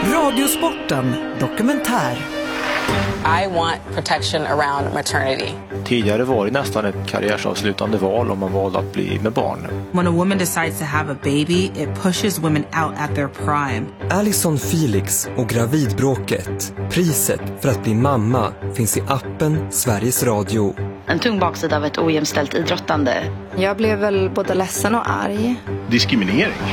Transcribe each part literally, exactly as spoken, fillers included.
Radiosporten dokumentär. I want protection around maternity. Tidigare var det nästan ett karriärsavslutande val om man valde att bli med barn. When a woman decides to have a baby, it pushes women out at their prime. Alison Felix och gravidbråket. Priset för att bli mamma finns i appen Sveriges Radio. En tung baksida av ett ojämställt idrottande. Jag blev väl både ledsen och arg. Diskriminering.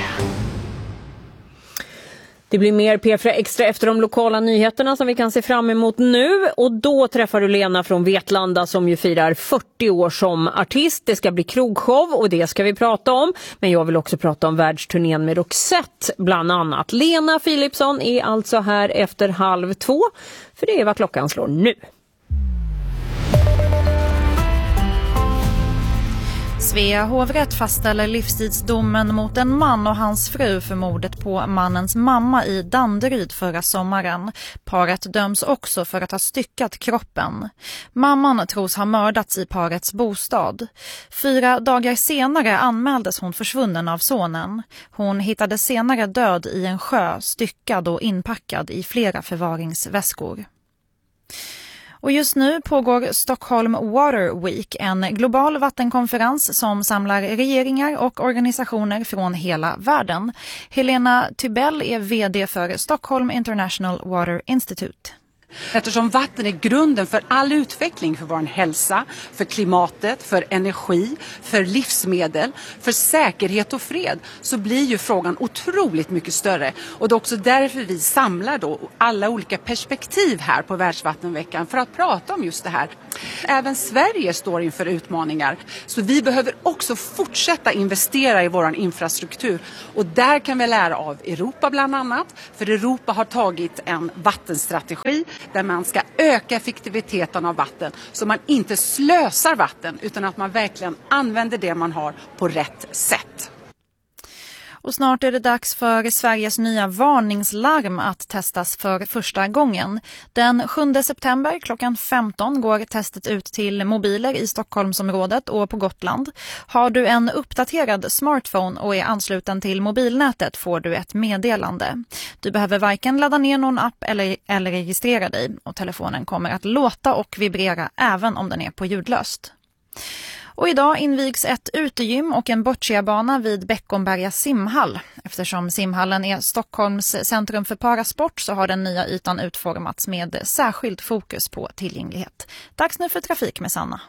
Det blir mer P fyra Extra efter de lokala nyheterna som vi kan se fram emot nu. Och då träffar du Lena från Vetlanda som ju firar fyrtio år som artist. Det ska bli krogshow och det ska vi prata om. Men jag vill också prata om världsturnén med Roxette bland annat. Lena Philipsson är alltså här efter halv två. För det är vad klockan slår nu. Svea hovrätt fastställer livstidsdomen mot en man och hans fru för mordet på mannens mamma i Danderyd förra sommaren. Paret döms också för att ha styckat kroppen. Mamman tros ha mördats i parets bostad. Fyra dagar senare anmäldes hon försvunnen av sonen. Hon hittades senare död i en sjö, styckad och inpackad i flera förvaringsväskor. Och just nu pågår Stockholm Water Week, en global vattenkonferens som samlar regeringar och organisationer från hela världen. Helena Tybell är vd för Stockholm International Water Institute. Eftersom vatten är grunden för all utveckling, för vår hälsa, för klimatet, för energi, för livsmedel, för säkerhet och fred, så blir ju frågan otroligt mycket större. Och det är också därför vi samlar då alla olika perspektiv här på Världsvattenveckan för att prata om just det här. Även Sverige står inför utmaningar, så vi behöver också fortsätta investera i vår infrastruktur. Och där kan vi lära av Europa bland annat, för Europa har tagit en vattenstrategi där man ska öka effektiviteten av vatten så man inte slösar vatten utan att man verkligen använder det man har på rätt sätt. Och snart är det dags för Sveriges nya varningslarm att testas för första gången. Den sjunde september klockan femton går testet ut till mobiler i Stockholmsområdet och på Gotland. Har du en uppdaterad smartphone och är ansluten till mobilnätet får du ett meddelande. Du behöver varken ladda ner någon app eller, eller registrera dig, och telefonen kommer att låta och vibrera även om den är på ljudlöst. Och idag invigs ett utegym och en bocciabana vid Beckomberga simhall. Eftersom simhallen är Stockholms centrum för parasport så har den nya ytan utformats med särskilt fokus på tillgänglighet. Dags nu för trafik med Sanna.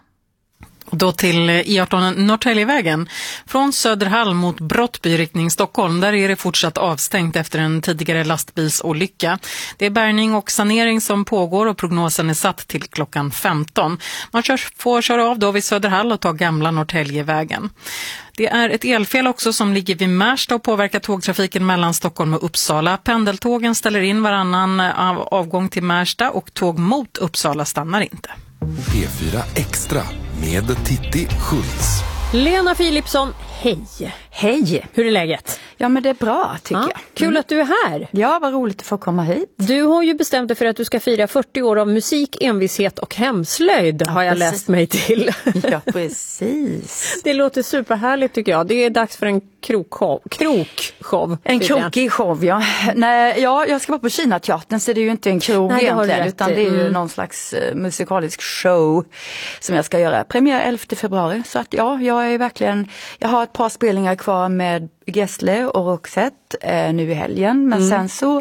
Då till E arton Norrtäljevägen. Från Söderhall mot Brottby riktning Stockholm. Där är det fortsatt avstängt efter en tidigare lastbilsolycka. Det är bärgning och sanering som pågår och prognosen är satt till klockan femton. Man körs, får köra av då vid Söderhall och ta gamla Norrtäljevägen. Det är ett elfel också som ligger vid Märsta och påverkar tågtrafiken mellan Stockholm och Uppsala. Pendeltågen ställer in varannan av avgång till Märsta och tåg mot Uppsala stannar inte. P fyra Extra med Titti Schultz. Lena Philipsson, hej. Hej. Hur är läget? Ja, men det är bra tycker ja, jag. Kul mm. att du är här. Ja, vad roligt att få komma hit. Du har ju bestämt dig för att du ska fira fyrtio år av musik, envishet och hemslöjd, ja, har jag precis. läst mig till. Ja, precis. Det låter superhärligt tycker jag. Det är dags för en krokshow. Krokshow. En krokig show, ja. Nej, ja, jag ska vara på Kinateatern så det är ju inte en krog Nej, egentligen, utan det är ju mm. någon slags uh, musikalisk show som jag ska göra. Premiär elfte februari, så att ja, jag är verkligen, jag har ett par spelningar kvar med Gessle och Roxette eh, nu i helgen, men mm. sen så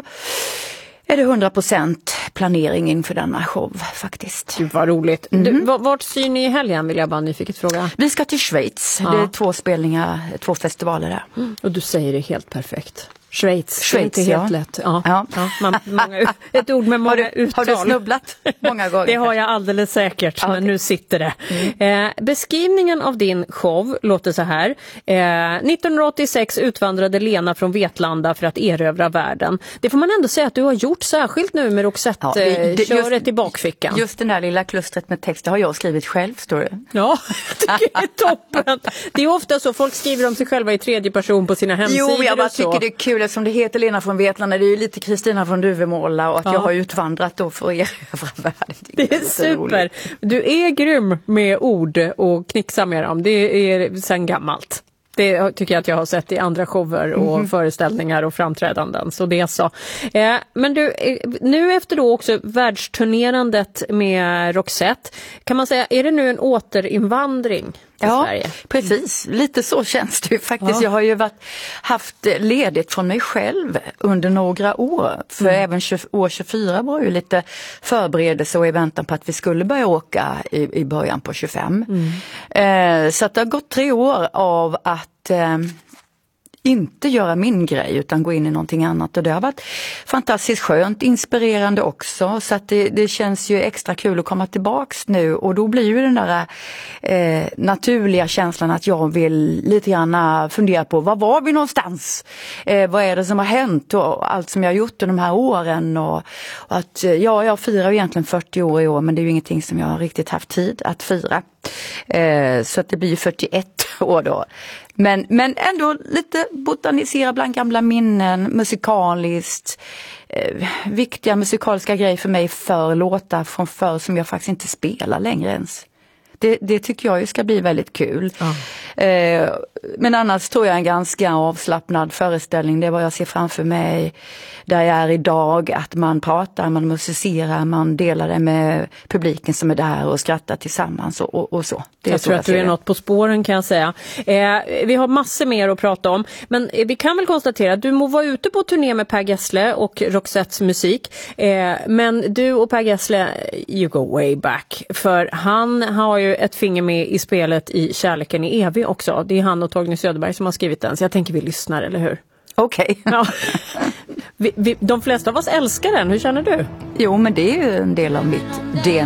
är det hundra procent planering inför denna show faktiskt. Gud vad roligt. Mm. Du, vart syr ni i helgen vill jag bara nyfiket fråga? Vi ska till Schweiz. Ja. Det är två spelningar, två festivaler där. Mm. Och du säger det helt perfekt. Schweiz, Schweiz inte ja. helt lätt. Ja. Ja. Ja, man, många, ett ord med många har du, uttal. Har du snubblat många gånger? Det har jag alldeles säkert, ja, men okay. nu sitter det. Mm. Eh, beskrivningen av din show låter så här. Eh, nittonhundraåttiosex utvandrade Lena från Vetlanda för att erövra världen. Det får man ändå säga att du har gjort särskilt nu med Roxette-köret ja, eh, i bakfickan. Just det där lilla klustret med text, det har jag skrivit själv, står det. Ja, det är toppen. Det är ofta så, folk skriver om sig själva i tredje person på sina hemsidor. Jo, jag bara så. tycker det är kul. Som det heter Lena från Vetlanda, det är ju lite Kristina från Duvemåla och att ja. jag har utvandrat då för att erövra världen. Det är super. Roligt. Du är grym med ord och knixa med dem. Det är sen gammalt. Det tycker jag att jag har sett i andra shower och mm. föreställningar och framträdanden. Så det är så. Eh, men du, nu efter då också världsturnerandet med Roxette, kan man säga, är det nu en återinvandring till ja, Sverige? Precis. Lite så känns det ju faktiskt. Ja. Jag har ju varit, haft ledigt från mig själv under några år. För mm. även år tjugofyra var ju lite förberedelse och i väntan på att vi skulle börja åka i, i början på tjugofem. Mm. Eh, så att det har gått tre år av att eh, inte göra min grej utan gå in i någonting annat, och det har varit fantastiskt skönt, inspirerande också, så att det, det känns ju extra kul att komma tillbaks nu, och då blir ju den där eh, naturliga känslan att jag vill lite grann fundera på var var vi någonstans, eh, vad är det som har hänt och allt som jag har gjort under de här åren, och, och att ja, jag firar ju egentligen fyrtio år i år, men det är ju ingenting som jag har riktigt haft tid att fira, eh, så att det blir fyrtioett år då. Men, men ändå lite botanisera bland gamla minnen, musikaliskt, eh, viktiga musikaliska grejer för mig, för låtar från förr som jag faktiskt inte spelar längre ens. Det, det tycker jag ju ska bli väldigt kul. Ja. Eh, men annars tror jag en ganska avslappnad föreställning. Det är vad jag ser framför mig där jag är idag. Att man pratar, man musicerar, man delar det med publiken som är där och skrattar tillsammans och, och, och så. Det jag tror jag att du är det. Något på spåren, kan jag säga. Eh, vi har massor mer att prata om. Men eh, vi kan väl konstatera att du må vara ute på turné med Per Gessle och Roxettes musik. Eh, men du och Per Gessle, you go way back. För han har ju ett finger med i spelet i Kärleken är evig också. Det är han och Torgny Söderberg som har skrivit den. Så jag tänker vi lyssnar, eller hur? Okej. Okay. Ja. vi, vi, de flesta av oss älskar den. Hur känner du? Jo, men det är ju en del av mitt D N A.